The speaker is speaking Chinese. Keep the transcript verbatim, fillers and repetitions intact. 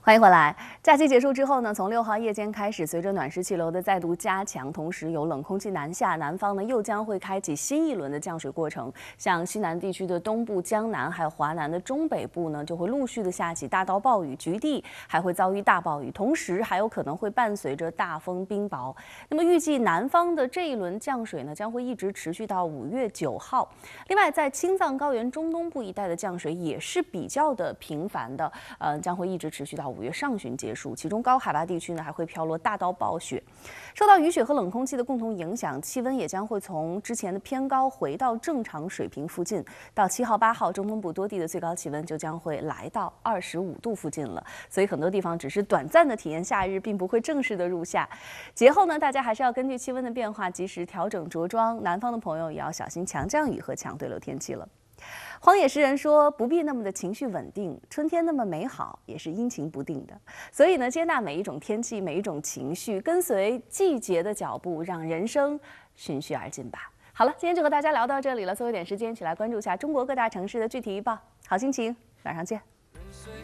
欢迎回来。假期结束之后呢，从六号夜间开始，随着暖湿气流的再度加强，同时有冷空气南下，南方呢又将会开启新一轮的降水过程。像西南地区的东部、江南，还有华南的中北部呢，就会陆续的下起大到暴雨，局地还会遭遇大暴雨，同时还有可能会伴随着大风冰雹。那么预计南方的这一轮降水呢，将会一直持续到五月九号。另外，在青藏高原中东部一带的降水也是比较的频繁的，呃，将会一直持续到五月上旬结束。其中高海拔地区呢还会飘落大到暴雪。受到雨雪和冷空气的共同影响，气温也将会从之前的偏高回到正常水平附近。到七号、八号，中东部多地的最高气温就将会来到二十五度附近了。所以很多地方只是短暂的体验夏日，并不会正式的入夏。节后呢，大家还是要根据气温的变化及时调整着装。南方的朋友也要小心强降雨和强对流天气了。荒野诗人说：“不必那么的情绪稳定，春天那么美好，也是阴晴不定的。所以呢，接纳每一种天气，每一种情绪，跟随季节的脚步，让人生循序而进吧。”好了，今天就和大家聊到这里了。最后一点时间，一起来关注一下中国各大城市的具体预报。好心情，晚上见。